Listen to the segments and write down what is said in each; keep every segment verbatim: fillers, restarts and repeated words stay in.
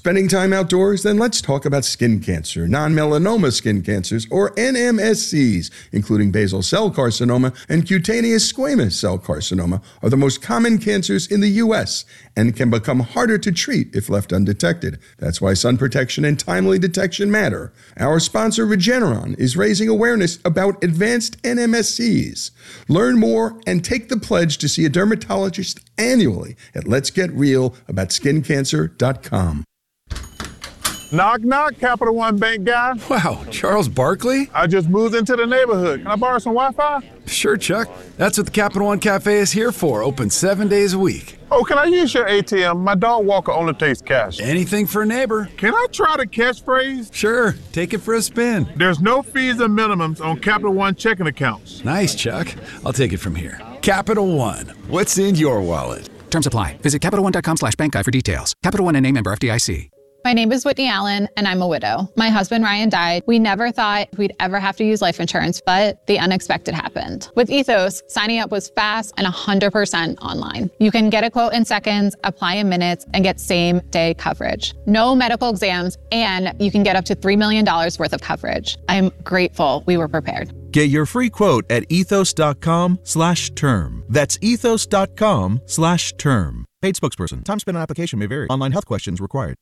Spending time outdoors? Then let's talk about skin cancer. Non-melanoma skin cancers, or N M S Cs, including basal cell carcinoma and cutaneous squamous cell carcinoma, are the most common cancers in the U S and can become harder to treat if left undetected. That's why sun protection and timely detection matter. Our sponsor, Regeneron, is raising awareness about advanced N M S Cs. Learn more and take the pledge to see a dermatologist annually at lets get real about skin cancer dot com. Knock, knock, Capital One Bank guy. Wow, Charles Barkley? I just moved into the neighborhood. Can I borrow some Wi-Fi? Sure, Chuck. That's what the Capital One Cafe is here for, open seven days a week. Oh, can I use your A T M? My dog Walker only takes cash. Anything for a neighbor. Can I try the catchphrase? Sure, take it for a spin. There's no fees and minimums on Capital One checking accounts. Nice, Chuck. I'll take it from here. Capital One, what's in your wallet? Terms apply. Visit Capital One dot com slash bank guide for details. Capital One N A member F D I C. My name is Whitney Allen, and I'm a widow. My husband, Ryan, died. We never thought we'd ever have to use life insurance, but the unexpected happened. With Ethos, signing up was fast and one hundred percent online. You can get a quote in seconds, apply in minutes, and get same-day coverage. No medical exams, and you can get up to three million dollars worth of coverage. I'm grateful we were prepared. Get your free quote at ethos.com slash term. That's ethos.com slash term. Paid spokesperson. Time spent on application may vary. Online health questions required.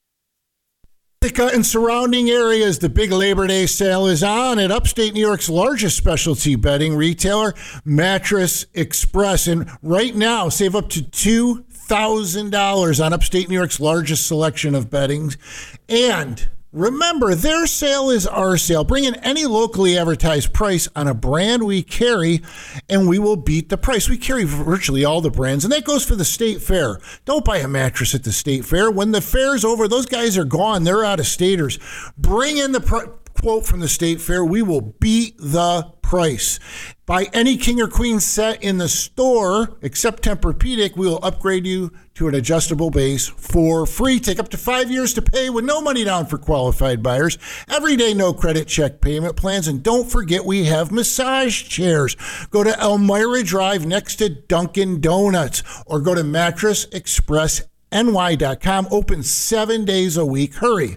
Ithaca and surrounding areas, the big Labor Day sale is on at upstate New York's largest specialty bedding retailer, Mattress Express. And right now, save up to two thousand dollars on upstate New York's largest selection of beddings. And remember, their sale is our sale. Bring in any locally advertised price on a brand we carry, and we will beat the price. We carry virtually all the brands, and that goes for the State Fair. Don't buy a mattress at the State Fair. When the fair's over, those guys are gone. They're out of staters. Bring in the pr- quote from the State Fair. We will beat the price. Buy any king or queen set in the store, except Tempur-Pedic, we will upgrade you to an adjustable base for free. Take up to five years to pay with no money down for qualified buyers. Everyday no credit check payment plans. And don't forget, we have massage chairs. Go to Elmira Drive next to Dunkin' Donuts, or go to mattress express N Y dot com. Open seven days a week. Hurry.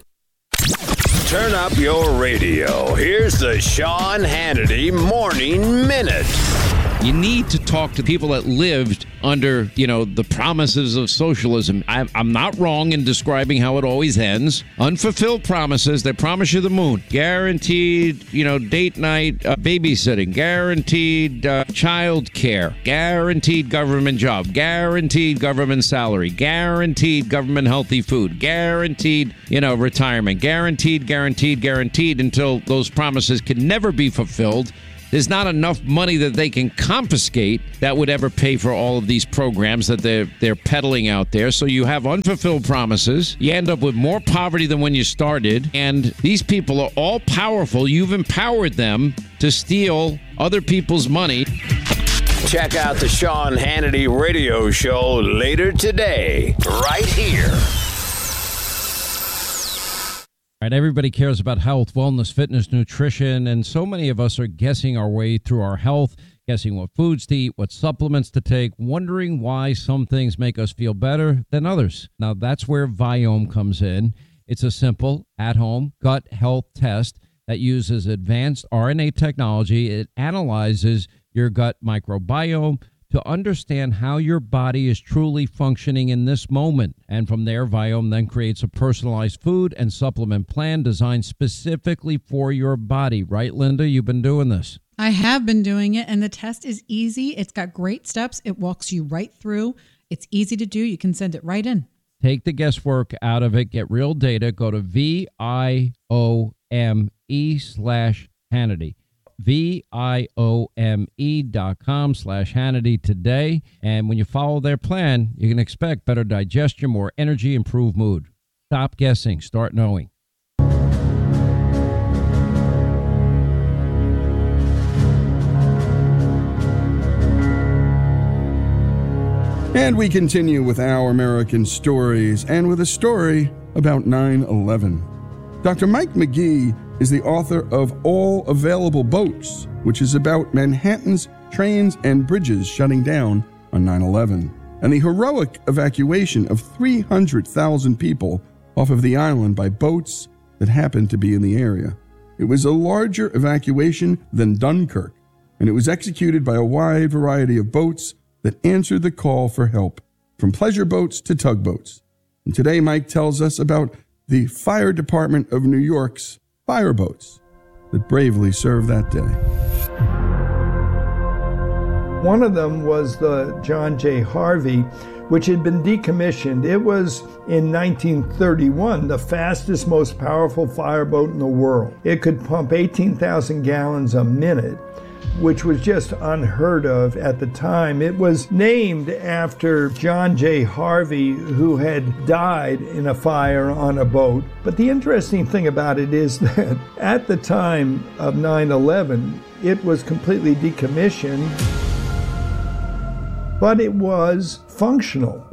Turn up your radio. Here's the Sean Hannity Morning Minute. You need to talk to people that lived under, you know, the promises of socialism. I'm, I'm not wrong in describing how it always ends. Unfulfilled promises. They promise you the moon. Guaranteed, you know, date night uh, babysitting. Guaranteed uh, child care. Guaranteed government job. Guaranteed government salary. Guaranteed government healthy food. Guaranteed, you know, retirement. Guaranteed, guaranteed, guaranteed until those promises can never be fulfilled. There's not enough money that they can confiscate that would ever pay for all of these programs that they're they're peddling out there. So you have unfulfilled promises. You end up with more poverty than when you started. And these people are all powerful. You've empowered them to steal other people's money. Check out the Sean Hannity Radio Show later today, right here. Right, everybody cares about health, wellness, fitness, nutrition, and so many of us are guessing our way through our health, guessing what foods to eat, what supplements to take, wondering why some things make us feel better than others. Now, that's where Viome comes in. It's a simple, at-home gut health test that uses advanced R N A technology. It analyzes your gut microbiome to understand how your body is truly functioning in this moment. And from there, Viome then creates a personalized food and supplement plan designed specifically for your body. Right, Linda? You've been doing this. I have been doing it, and the test is easy. It's got great steps. It walks you right through. It's easy to do. You can send it right in. Take the guesswork out of it. Get real data. Go to V I O M E slash Hannity. V-I-O-M-E dot com slash Hannity today. And when you follow their plan, you can expect better digestion, more energy, improved mood. Stop guessing. Start knowing. And we continue with Our American Stories, and with a story about nine eleven. Doctor Mike McGee is the author of All Available Boats, which is about Manhattan's trains and bridges shutting down on nine eleven, and the heroic evacuation of three hundred thousand people off of the island by boats that happened to be in the area. It was a larger evacuation than Dunkirk, and it was executed by a wide variety of boats that answered the call for help, from pleasure boats to tugboats. And today, Mike tells us about the Fire Department of New York's fireboats that bravely served that day. One of them was the John J. Harvey, which had been decommissioned. It was, in nineteen thirty-one, the fastest, most powerful fireboat in the world. It could pump eighteen thousand gallons a minute, which was just unheard of at the time. It was named after John J. Harvey, who had died in a fire on a boat. But the interesting thing about it is that at the time of nine eleven, it was completely decommissioned, but it was functional.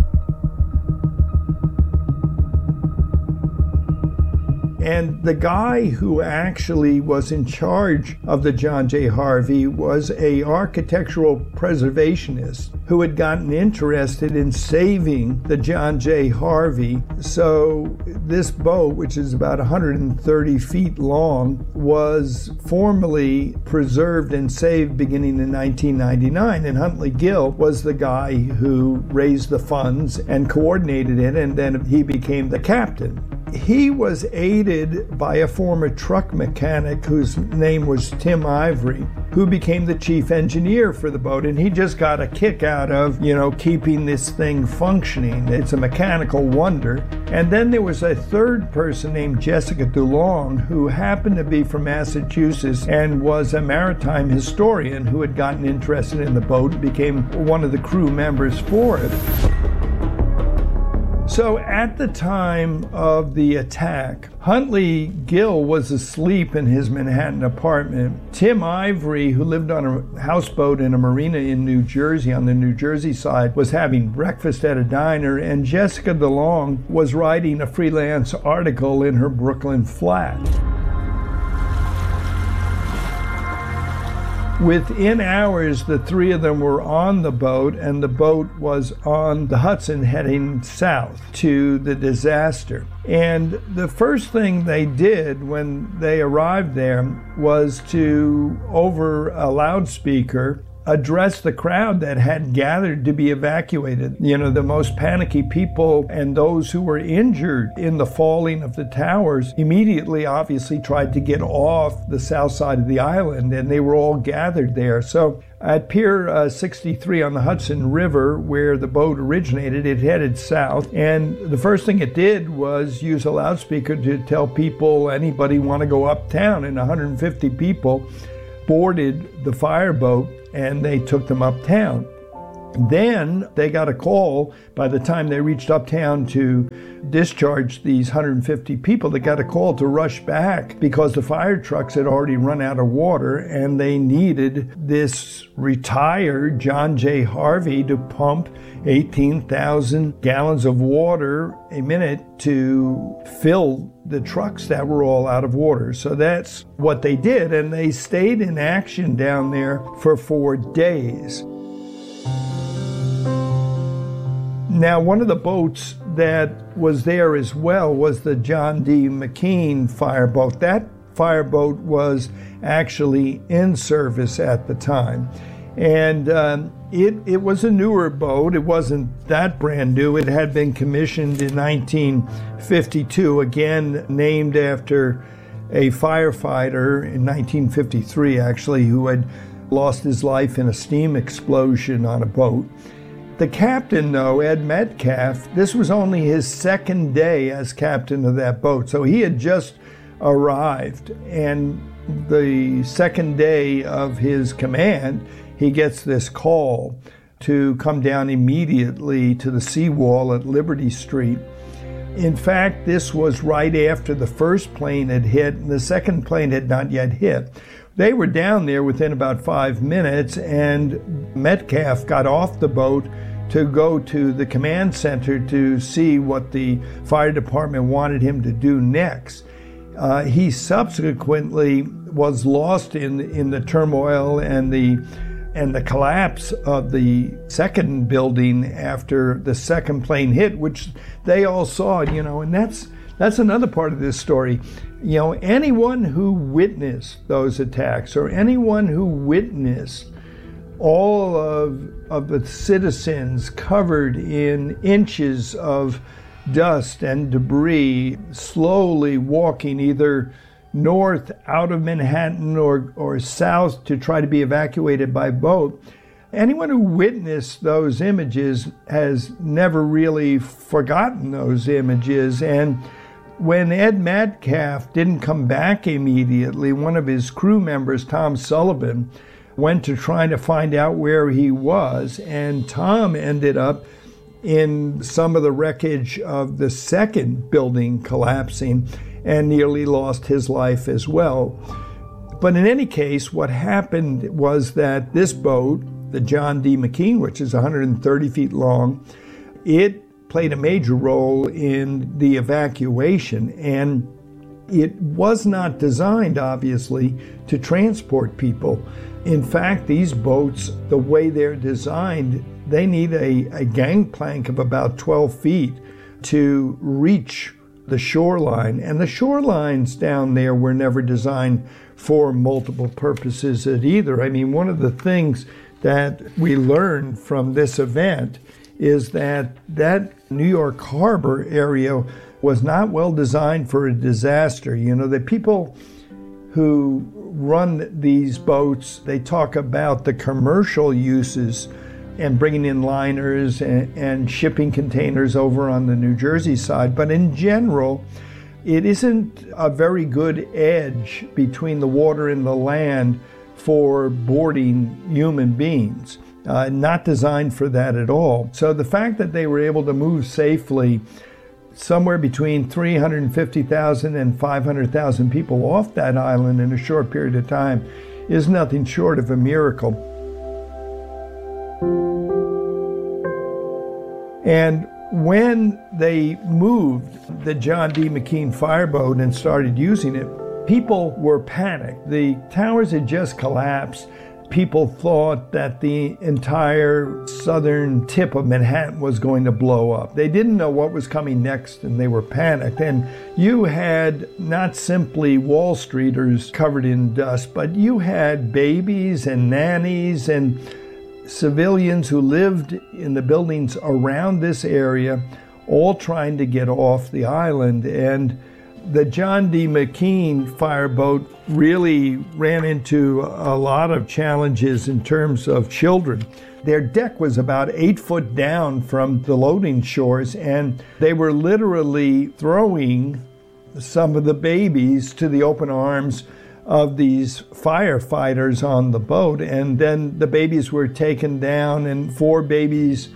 And the guy who actually was in charge of the John J. Harvey was a architectural preservationist who had gotten interested in saving the John J. Harvey. So this boat, which is about one hundred thirty feet long, was formally preserved and saved beginning in nineteen ninety-nine. And Huntley Gill was the guy who raised the funds and coordinated it, and then he became the captain. He was aided by a former truck mechanic whose name was Tim Ivory, who became the chief engineer for the boat, and he just got a kick out of, you know, keeping this thing functioning. It's a mechanical wonder. And then there was a third person named Jessica DeLong, who happened to be from Massachusetts and was a maritime historian who had gotten interested in the boat and became one of the crew members for it. So at the time of the attack, Huntley Gill was asleep in his Manhattan apartment. Tim Ivory, who lived on a houseboat in a marina in New Jersey, on the New Jersey side, was having breakfast at a diner, and Jessica DeLong was writing a freelance article in her Brooklyn flat. Within hours, the three of them were on the boat, and the boat was on the Hudson heading south to the disaster. And the first thing they did when they arrived there was to, over a loudspeaker, address the crowd that had gathered to be evacuated. You know, the most panicky people and those who were injured in the falling of the towers immediately obviously tried to get off the south side of the island, and they were all gathered there. So at Pier uh, sixty-three on the Hudson River, where the boat originated, it headed south, and the first thing it did was use a loudspeaker to tell people, anybody want to go uptown, and one hundred fifty people boarded the fireboat and they took them uptown. Then they got a call by the time they reached uptown to discharge these one hundred fifty people. They got a call to rush back because the fire trucks had already run out of water, and they needed this retired John J. Harvey to pump eighteen thousand gallons of water a minute to fill the trucks that were all out of water. So that's what they did, and they stayed in action down there for four days. Now, one of the boats that was there as well was the John D. McKean fireboat. That fireboat was actually in service at the time. And um, it, it was a newer boat. It wasn't that brand new. It had been commissioned in nineteen fifty-two, again named after a firefighter in nineteen fifty-three, actually, who had lost his life in a steam explosion on a boat. The captain, though, Ed Metcalf, this was only his second day as captain of that boat. So he had just arrived, and the second day of his command, he gets this call to come down immediately to the seawall at Liberty Street. In fact, this was right after the first plane had hit, and the second plane had not yet hit. They were down there within about five minutes, and Metcalf got off the boat to go to the command center to see what the fire department wanted him to do next. Uh, he subsequently was lost in in the turmoil and the and the collapse of the second building after the second plane hit, which they all saw, you know, and that's that's another part of this story. You know, anyone who witnessed those attacks, or anyone who witnessed all of, of the citizens covered in inches of dust and debris, slowly walking either north out of Manhattan or, or south to try to be evacuated by boat. Anyone who witnessed those images has never really forgotten those images. And when Ed Metcalf didn't come back immediately, one of his crew members, Tom Sullivan, went to try to find out where he was, and Tom ended up in some of the wreckage of the second building collapsing and nearly lost his life as well. But in any case, what happened was that this boat, the John D. McKean, which is one hundred thirty feet long, it played a major role in the evacuation, and it was not designed, obviously, to transport people. In fact, these boats, the way they're designed, they need a, a gangplank of about twelve feet to reach the shoreline. And the shorelines down there were never designed for multiple purposes either. I mean, one of the things that we learned from this event is that that New York Harbor area was not well designed for a disaster. You know, the people who run these boats, they talk about the commercial uses and bringing in liners and, and shipping containers over on the New Jersey side. But in general, it isn't a very good edge between the water and the land for boarding human beings. Uh, not designed for that at all. So the fact that they were able to move safely somewhere between three hundred fifty thousand and five hundred thousand people off that island in a short period of time is nothing short of a miracle. And when they moved the John D. McKean fireboat and started using it, people were panicked. The towers had just collapsed. People thought that the entire southern tip of Manhattan was going to blow up. They didn't know what was coming next, and they were panicked. And you had not simply Wall Streeters covered in dust, but you had babies and nannies and civilians who lived in the buildings around this area, all trying to get off the island. And the John D. McKean fireboat really ran into a lot of challenges in terms of children. Their deck was about eight foot down from the loading shores, and they were literally throwing some of the babies to the open arms of these firefighters on the boat. And then the babies were taken down, and four babies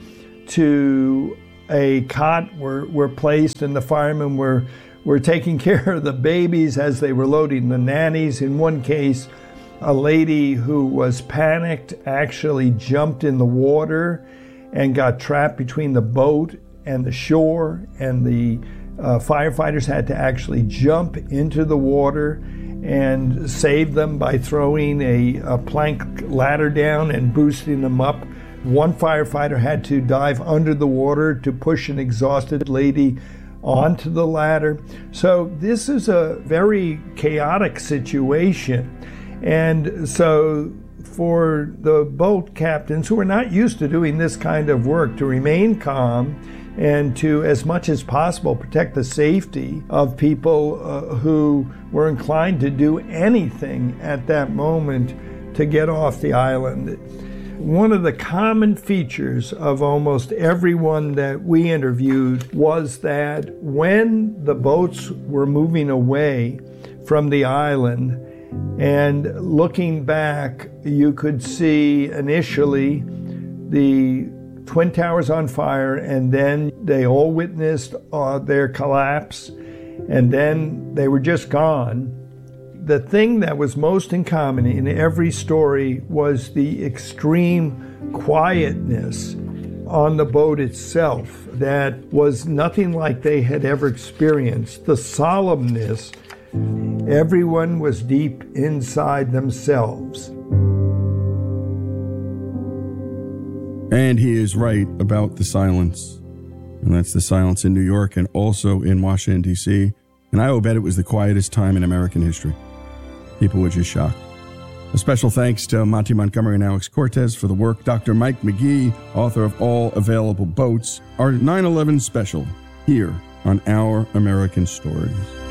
to a cot were, were placed, and the firemen were were taking care of the babies as they were loading the nannies. In one case, a lady who was panicked actually jumped in the water and got trapped between the boat and the shore, and the uh, firefighters had to actually jump into the water and save them by throwing a, a plank ladder down and boosting them up. One firefighter had to dive under the water to push an exhausted lady onto the ladder. So this is a very chaotic situation. And so for the boat captains who are not used to doing this kind of work, to remain calm and to, as much as possible, protect the safety of people uh, who were inclined to do anything at that moment to get off the island. One of the common features of almost everyone that we interviewed was that when the boats were moving away from the island and looking back, you could see initially the Twin Towers on fire, and then they all witnessed uh, their collapse, and then they were just gone. The thing that was most in common in every story was the extreme quietness on the boat itself that was nothing like they had ever experienced. The solemnness, everyone was deep inside themselves. And he is right about the silence. And that's the silence in New York and also in Washington, D C. And I will bet it was the quietest time in American history. People were just shocked. A special thanks to Monty Montgomery and Alex Cortez for the work. Doctor Mike McGee, author of All Available Boats. Our nine eleven special here on Our American Stories.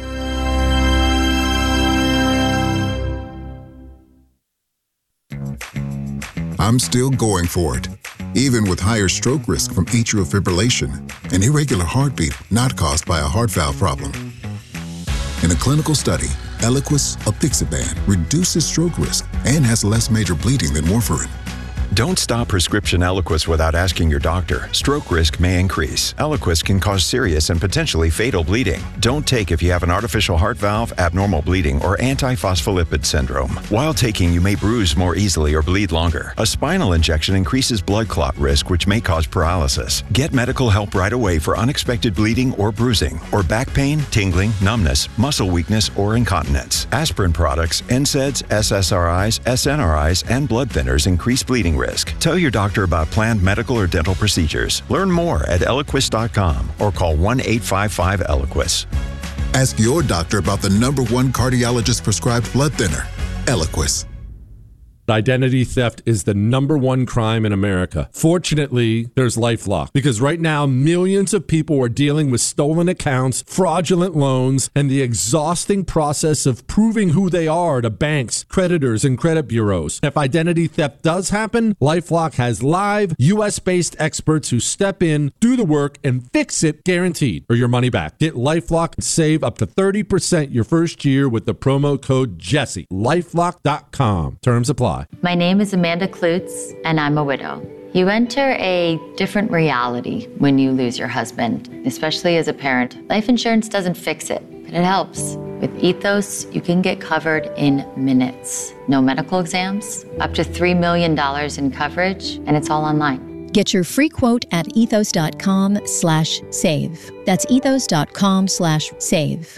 I'm still going for it, even with higher stroke risk from atrial fibrillation, an irregular heartbeat not caused by a heart valve problem. In a clinical study, Eliquis apixaban reduces stroke risk and has less major bleeding than warfarin. Don't stop prescription Eliquis without asking your doctor. Stroke risk may increase. Eliquis can cause serious and potentially fatal bleeding. Don't take if you have an artificial heart valve, abnormal bleeding, or antiphospholipid syndrome. While taking, you may bruise more easily or bleed longer. A spinal injection increases blood clot risk, which may cause paralysis. Get medical help right away for unexpected bleeding or bruising, or back pain, tingling, numbness, muscle weakness, or incontinence. Aspirin products, N SAIDs, S S R Is, S N R Is, and blood thinners increase bleeding risk. Risk. Tell your doctor about planned medical or dental procedures. Learn more at Eliquis dot com or call one eight five five Eliquis. Ask your doctor about the number one cardiologist prescribed blood thinner, Eliquis. Identity theft is the number one crime in America. Fortunately, there's LifeLock, because right now millions of people are dealing with stolen accounts, fraudulent loans, and the exhausting process of proving who they are to banks, creditors, and credit bureaus. If identity theft does happen, LifeLock has live U S-based experts who step in, do the work, and fix it guaranteed, or your money back. Get LifeLock and save up to thirty percent your first year with the promo code Jesse. LifeLock dot com. Terms apply. My name is Amanda Klutz, and I'm a widow. You enter a different reality when you lose your husband, especially as a parent. Life insurance doesn't fix it, but it helps. With Ethos, you can get covered in minutes. No medical exams, up to three million dollars in coverage, and it's all online. Get your free quote at ethos dot com slash save. That's ethos dot com slash save.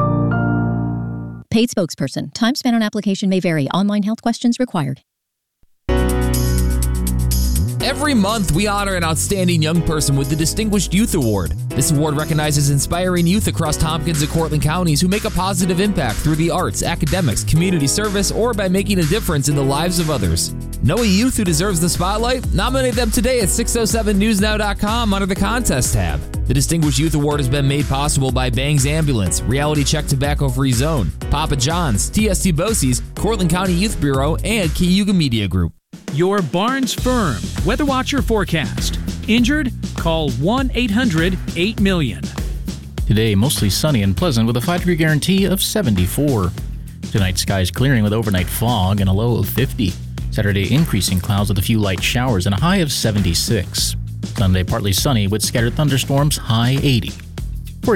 Paid spokesperson. Time spent on application may vary. Online health questions required. Every month, we honor an outstanding young person with the Distinguished Youth Award. This award recognizes inspiring youth across Tompkins and Cortland counties who make a positive impact through the arts, academics, community service, or by making a difference in the lives of others. Know a youth who deserves the spotlight? Nominate them today at six oh seven news now dot com under the Contest tab. The Distinguished Youth Award has been made possible by Bangs Ambulance, Reality Check Tobacco Free Zone, Papa John's, T S T Bosie's, Cortland County Youth Bureau, and Cayuga Media Group. Your Barnes Firm Weather Watcher forecast. Injured? Call one eight hundred eight million. Today, mostly sunny and pleasant with a five degree guarantee of seventy-four. Tonight, skies clearing with overnight fog and a low of fifty. Saturday, increasing clouds with a few light showers and a high of seventy-six. Sunday, partly sunny with scattered thunderstorms, high eighty.